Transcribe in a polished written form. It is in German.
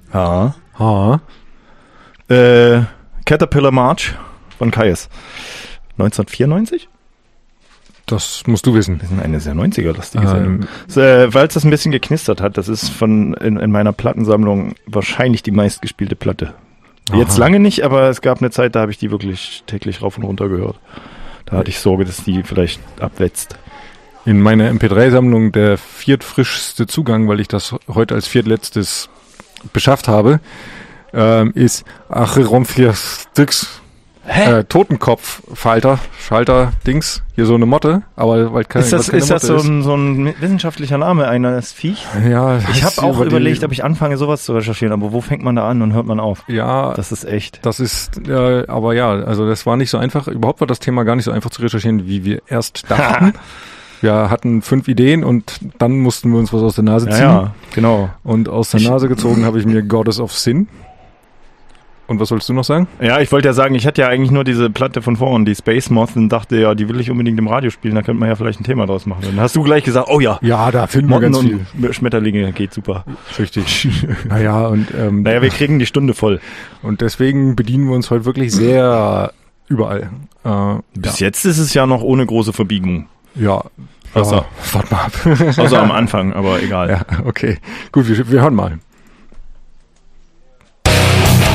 Caterpillar March von Kyuss. 1994? Das musst du wissen. Das ist eine sehr 90er-lastige Sendung. Weil es das ein bisschen geknistert hat, das ist in meiner Plattensammlung wahrscheinlich die meistgespielte Platte. Jetzt lange nicht, aber es gab eine Zeit, da habe ich die wirklich täglich rauf und runter gehört. Da hatte ich Sorge, dass die vielleicht abwetzt. In meiner MP3-Sammlung der viertfrischste Zugang, weil ich das heute als viertletztes beschafft habe, ist Acheronfiastix. Totenkopf-Schalter-Dings, hier so eine Motte, aber weil keine Ist das so ein wissenschaftlicher Name eines Viech? Ja. Ich habe auch überlegt, ob ich anfange, sowas zu recherchieren, aber wo fängt man da an und hört man auf? Ja. Das ist echt. Das ist, aber ja, also das war nicht so einfach, überhaupt war das Thema gar nicht so einfach zu recherchieren, wie wir erst dachten. Wir hatten 5 Ideen und dann mussten wir uns was aus der Nase ziehen. Ja, genau. Und aus der Nase gezogen habe ich mir Goddess of Sin. Und was sollst du noch sagen? Ja, ich wollte ja sagen, ich hatte ja eigentlich nur diese Platte von vorn, die Space Moth, und dachte, ja, die will ich unbedingt im Radio spielen, da könnte man ja vielleicht ein Thema draus machen. Dann hast du gleich gesagt, oh ja. Ja, da finden wir ganz viel. Schmetterlinge, geht super. Richtig. Naja, und wir kriegen die Stunde voll. Und deswegen bedienen wir uns heute wirklich sehr überall. Bis jetzt ist es ja noch ohne große Verbiegung. Ja. Warte mal ab. Außer am Anfang, aber egal. Ja, okay. Gut, wir hören mal.